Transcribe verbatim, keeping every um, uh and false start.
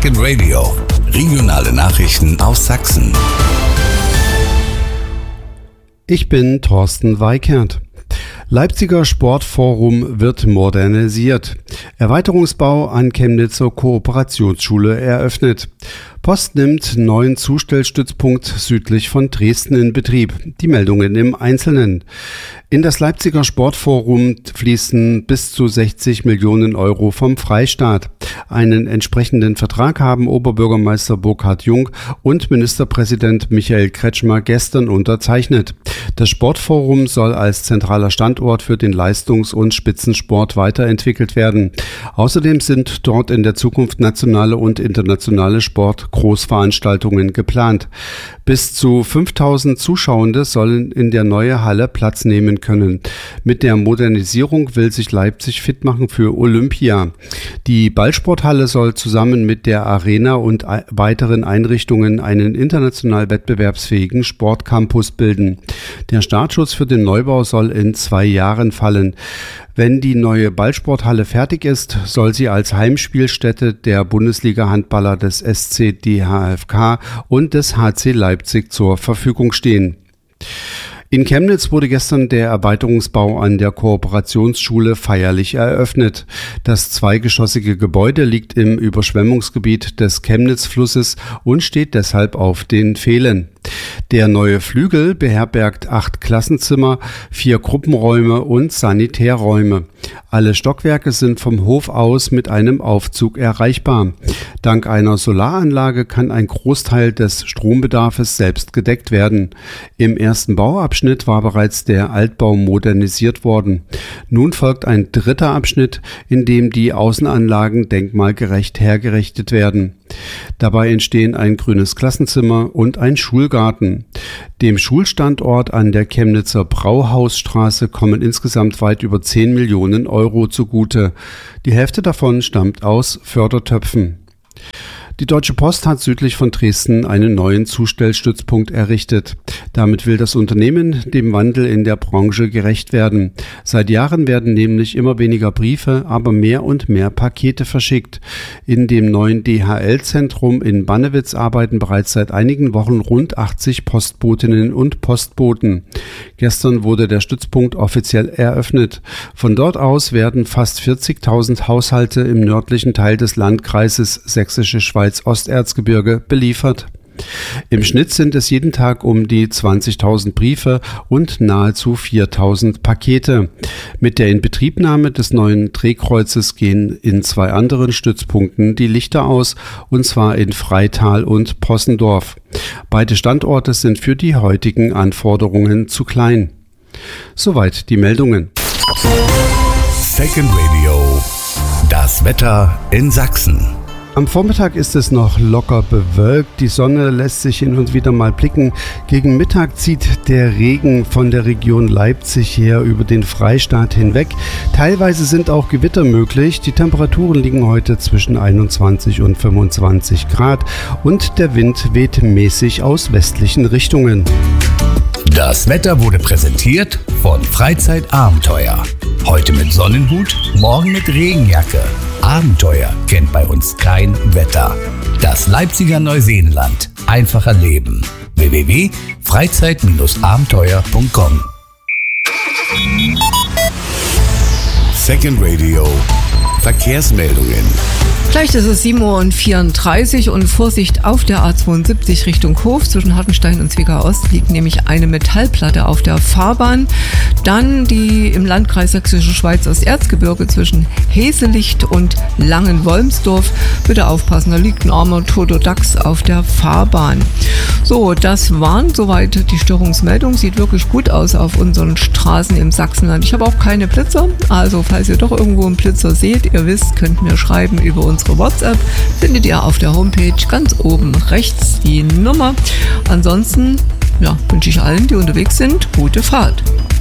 Second Radio. Regionale Nachrichten aus Sachsen. Ich bin Thorsten Weikert. Leipziger Sportforum wird modernisiert. Erweiterungsbau an Chemnitzer Kooperationsschule eröffnet. Post nimmt neuen Zustellstützpunkt südlich von Dresden in Betrieb. Die Meldungen im Einzelnen. In das Leipziger Sportforum fließen bis zu sechzig Millionen Euro vom Freistaat. Einen entsprechenden Vertrag haben Oberbürgermeister Burkhard Jung und Ministerpräsident Michael Kretschmer gestern unterzeichnet. Das Sportforum soll als zentraler Standort für den Leistungs- und Spitzensport weiterentwickelt werden. Außerdem sind dort in der Zukunft nationale und internationale Sportgroßveranstaltungen geplant. Bis zu fünftausend Zuschauende sollen in der neuen Halle Platz nehmen können. Mit der Modernisierung will sich Leipzig fit machen für Olympia. Die Ballsporthalle soll zusammen mit der Arena und weiteren Einrichtungen einen international wettbewerbsfähigen Sportcampus bilden. Der Startschuss für den Neubau soll in zwei Jahren fallen. Wenn die neue Ballsporthalle fertig ist, soll sie als Heimspielstätte der Bundesliga-Handballer des S C D H F K und des H C Leipzig zur Verfügung stehen. In Chemnitz wurde gestern der Erweiterungsbau an der Kooperationsschule feierlich eröffnet. Das zweigeschossige Gebäude liegt im Überschwemmungsgebiet des Chemnitzflusses und steht deshalb auf den Pfählen. Der neue Flügel beherbergt acht Klassenzimmer, vier Gruppenräume und Sanitärräume. Alle Stockwerke sind vom Hof aus mit einem Aufzug erreichbar. Dank einer Solaranlage kann ein Großteil des Strombedarfes selbst gedeckt werden. Im ersten Bauabschnitt war bereits der Altbau modernisiert worden. Nun folgt ein dritter Abschnitt, in dem die Außenanlagen denkmalgerecht hergerichtet werden. Dabei entstehen ein grünes Klassenzimmer und ein Schulgarten. Dem Schulstandort an der Chemnitzer Brauhausstraße kommen insgesamt weit über zehn Millionen Euro zugute. Die Hälfte davon stammt aus Fördertöpfen. Die Deutsche Post hat südlich von Dresden einen neuen Zustellstützpunkt errichtet. Damit will das Unternehmen dem Wandel in der Branche gerecht werden. Seit Jahren werden nämlich immer weniger Briefe, aber mehr und mehr Pakete verschickt. In dem neuen D H L-Zentrum in Bannewitz arbeiten bereits seit einigen Wochen rund achtzig Postbotinnen und Postboten. Gestern wurde der Stützpunkt offiziell eröffnet. Von dort aus werden fast vierzigtausend Haushalte im nördlichen Teil des Landkreises Sächsische Schweiz Osterzgebirge beliefert. Im Schnitt sind es jeden Tag um die zwanzigtausend Briefe und nahezu viertausend Pakete. Mit der Inbetriebnahme des neuen Drehkreuzes gehen in zwei anderen Stützpunkten die Lichter aus, und zwar in Freital und Possendorf. Beide Standorte sind für die heutigen Anforderungen zu klein. Soweit die Meldungen. Second Radio. Das Wetter in Sachsen. Am Vormittag ist es noch locker bewölkt, die Sonne lässt sich hin und wieder mal blicken. Gegen Mittag zieht der Regen von der Region Leipzig her über den Freistaat hinweg. Teilweise sind auch Gewitter möglich. Die Temperaturen liegen heute zwischen einundzwanzig und fünfundzwanzig Grad und der Wind weht mäßig aus westlichen Richtungen. Das Wetter wurde präsentiert von Freizeitabenteuer. Heute mit Sonnenhut, morgen mit Regenjacke. Abenteuer kennt bei uns kein Wetter. Das Leipziger Neuseenland. Einfacher Leben. w w w punkt freizeit abenteuer punkt com. Second Radio. Verkehrsmeldungen. Gleich ist es sieben Uhr vierunddreißig und Vorsicht auf der A zweiundsiebzig Richtung Hof. Zwischen Hartenstein und Zwickau Ost liegt nämlich eine Metallplatte auf der Fahrbahn. Dann die im Landkreis Sächsische Schweiz Osterzgebirge zwischen Heselicht und Langenwolmsdorf. Bitte aufpassen, da liegt ein armer toter Dachs auf der Fahrbahn. So, das waren soweit die Störungsmeldungen. Sieht wirklich gut aus auf unseren Straßen im Sachsenland. Ich habe auch keine Blitzer, also falls ihr doch irgendwo einen Blitzer seht, ihr wisst, könnt mir schreiben über unsere WhatsApp. Findet ihr auf der Homepage ganz oben rechts die Nummer. Ansonsten ja, wünsche ich allen, die unterwegs sind, gute Fahrt.